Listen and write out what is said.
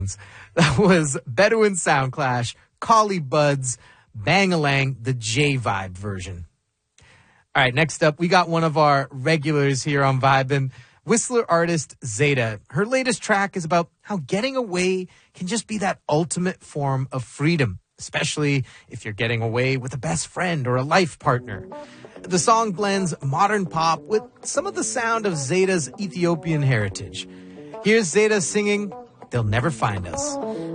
That was Bedouin Soundclash, Collie Buddz, Bang-A-Lang, the J-Vibe version. All right, next up, we got one of our regulars here on Vibin', Whistler artist Zeta. Her latest track is about how getting away can just be that ultimate form of freedom, especially if you're getting away with a best friend or a life partner. The song blends modern pop with some of the sound of Zeta's Ethiopian heritage. Here's Zeta singing, "They'll Never Find Us."